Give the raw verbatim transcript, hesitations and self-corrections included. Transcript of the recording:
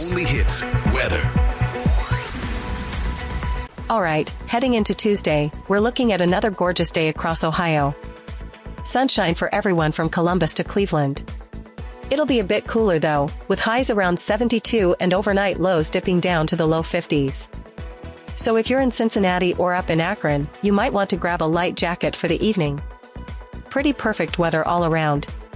only hits, weather. All right, heading into Tuesday, we're looking at another gorgeous day across Ohio. Sunshine for everyone from Columbus to Cleveland. It'll be a bit cooler though, with highs around seventy-two and overnight lows dipping down to the low fifties. So if you're in Cincinnati or up in Akron, you might want to grab a light jacket for the evening. Pretty perfect weather all around.